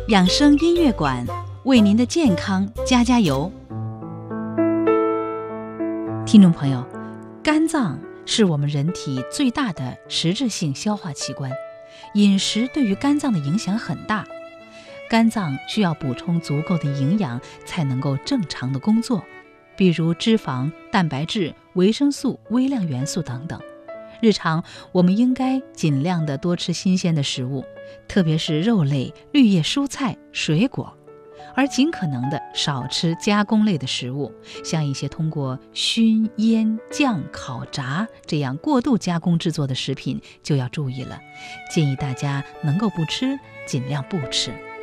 养生音乐馆为您的健康加油。听众朋友，肝脏是我们人体最大的实质性消化器官，饮食对于肝脏的影响很大。肝脏需要补充足够的营养才能够正常的工作，比如脂肪、蛋白质、维生素、微量元素等等。日常我们应该尽量的多吃新鲜的食物，特别是肉类、绿叶蔬菜、水果，而尽可能的少吃加工类的食物，像一些通过熏、腌、酱、烤、炸这样过度加工制作的食品就要注意了。建议大家能够不吃，尽量不吃。